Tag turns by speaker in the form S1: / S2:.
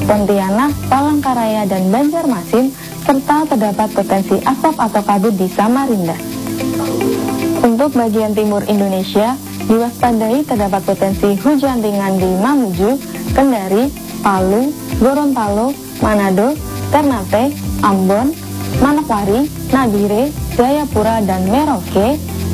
S1: Pontianak, Palangkaraya, dan Banjarmasin, serta terdapat potensi asap atau kabut di Samarinda. Untuk bagian timur Indonesia, diwaspadai terdapat potensi hujan ringan di Mamuju, Kendari, Palu, Gorontalo, Manado, Ternate, Ambon, Manokwari, Nabire, Jayapura, dan Merauke,